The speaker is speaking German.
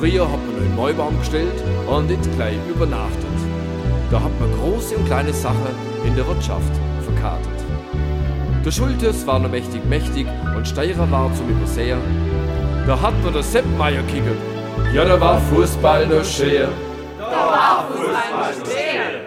Früher hat man einen Neubaum gestellt und nicht gleich übernachtet. Da hat man große und kleine Sachen in der Wirtschaft verkartet. Der Schultes war noch mächtig und Steirer war zum Übersehen. Da hat man der Sepp Meier kickert. Ja, da war Fußball noch schön. Da war Fußball noch schön.